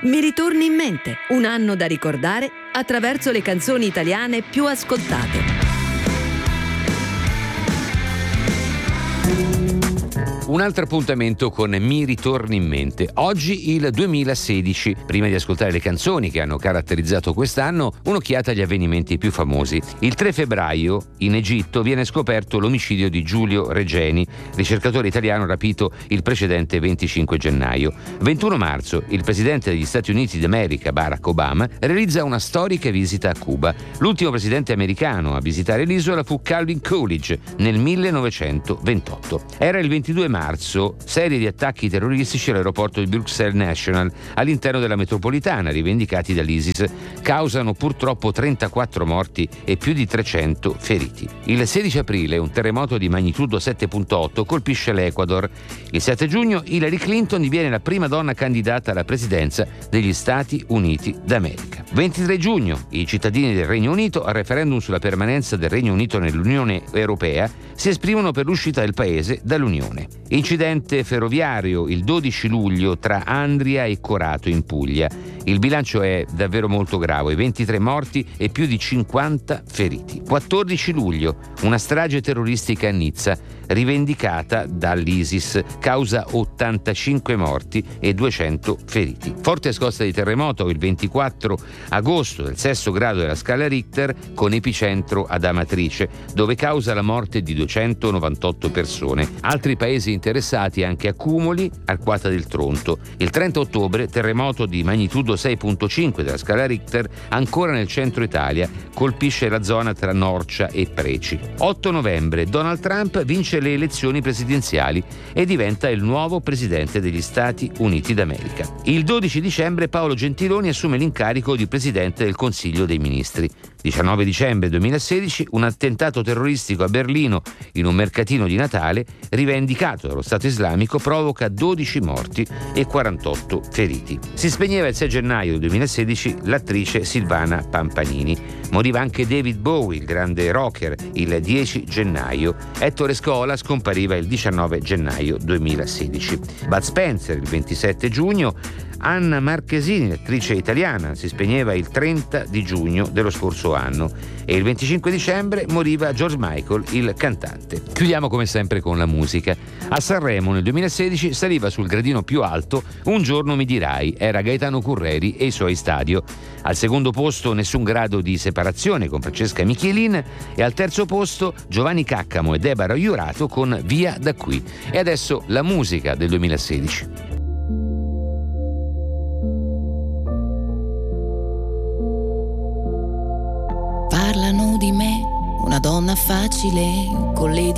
Mi ritorni in mente, un anno da ricordare attraverso le canzoni italiane più ascoltate. Un altro appuntamento con Mi ritorni in mente. Oggi il 2016. Prima di ascoltare le canzoni che hanno caratterizzato quest'anno, un'occhiata agli avvenimenti più famosi. Il 3 febbraio in Egitto viene scoperto l'omicidio di Giulio Regeni, ricercatore italiano rapito il precedente 25 gennaio. 21 marzo il presidente degli Stati Uniti d'America, Barack Obama, realizza una storica visita a Cuba. L'ultimo presidente americano a visitare l'isola fu Calvin Coolidge nel 1928. Era il 22 marzo, serie di attacchi terroristici all'aeroporto di Bruxelles National all'interno della metropolitana rivendicati dall'ISIS causano purtroppo 34 morti e più di 300 feriti. Il 16 aprile un terremoto di magnitudo 7.8 colpisce l'Ecuador. Il 7 giugno Hillary Clinton diviene la prima donna candidata alla presidenza degli Stati Uniti d'America. 23 giugno i cittadini del Regno Unito al referendum sulla permanenza del Regno Unito nell'Unione Europea si esprimono per l'uscita del paese dall'Unione. Incidente ferroviario il 12 luglio tra Andria e Corato in Puglia. Il bilancio è davvero molto grave, 23 morti e più di 50 feriti. 14 luglio una strage terroristica a Nizza rivendicata dall'ISIS, causa 85 morti e 200 feriti. Forte scossa di terremoto il 24 agosto del 6° grado della scala Richter con epicentro ad Amatrice, dove causa la morte di 298 persone. Altri paesi interessati anche accumuli, Arquata del Tronto. Il 30 ottobre terremoto di magnitudo 6.5 della scala Richter ancora nel centro Italia, colpisce la zona tra Norcia e Preci. 8 novembre Donald Trump vince le elezioni presidenziali e diventa il nuovo presidente degli Stati Uniti d'America. Il 12 dicembre Paolo Gentiloni assume l'incarico di presidente del Consiglio dei Ministri. 19 dicembre 2016 un attentato terroristico a Berlino in un mercatino di Natale rivendicato dallo Stato Islamico provoca 12 morti e 48 feriti. Si spegneva il 6 gennaio 2016 l'attrice Silvana Pampanini. Moriva anche David Bowie, il grande rocker, il 10 gennaio. Ettore Scola scompariva il 19 gennaio 2016. Bud Spencer il 27 giugno. Anna Marchesini, attrice italiana, si spegneva il 30 di giugno dello scorso anno e il 25 dicembre moriva George Michael, il cantante. Chiudiamo come sempre con la musica. A Sanremo nel 2016 saliva sul gradino più alto Un giorno mi dirai, era Gaetano Curreri e i suoi Stadio. Al secondo posto Nessun grado di separazione con Francesca Michelin e al terzo posto Giovanni Caccamo e Debra Iurato con Via da qui. E adesso la musica del 2016. Parlano di me, una donna facile, con le